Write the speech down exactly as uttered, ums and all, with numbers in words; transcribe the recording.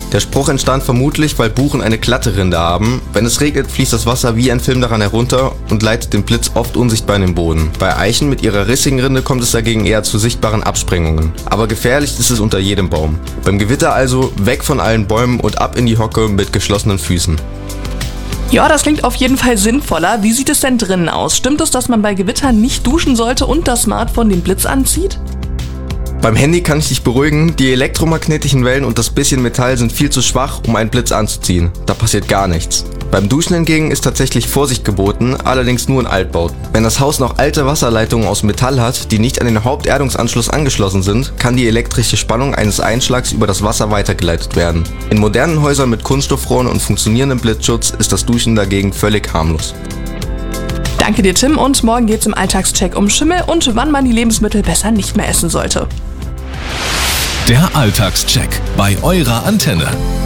Der Spruch entstand vermutlich, weil Buchen eine glatte Rinde haben. Wenn es regnet, fließt das Wasser wie ein Film daran herunter und leitet den Blitz oft unsichtbar in den Boden. Bei Eichen mit ihrer rissigen Rinde kommt es dagegen eher zu sichtbaren Absprengungen. Aber gefährlich ist es unter jedem Baum. Beim Gewitter also weg von allen Bäumen und ab in die Hocke mit geschlossenen Füßen. Ja, das klingt auf jeden Fall sinnvoller. Wie sieht es denn drinnen aus? Stimmt es, dass man bei Gewittern nicht duschen sollte und das Smartphone den Blitz anzieht? Beim Handy kann ich dich beruhigen, die elektromagnetischen Wellen und das bisschen Metall sind viel zu schwach, um einen Blitz anzuziehen. Da passiert gar nichts. Beim Duschen hingegen ist tatsächlich Vorsicht geboten, allerdings nur in Altbauten. Wenn das Haus noch alte Wasserleitungen aus Metall hat, die nicht an den Haupterdungsanschluss angeschlossen sind, kann die elektrische Spannung eines Einschlags über das Wasser weitergeleitet werden. In modernen Häusern mit Kunststoffrohren und funktionierendem Blitzschutz ist das Duschen dagegen völlig harmlos. Danke dir, Tim, und morgen geht's im Alltagscheck um Schimmel und wann man die Lebensmittel besser nicht mehr essen sollte. Der Alltagscheck bei eurer Antenne.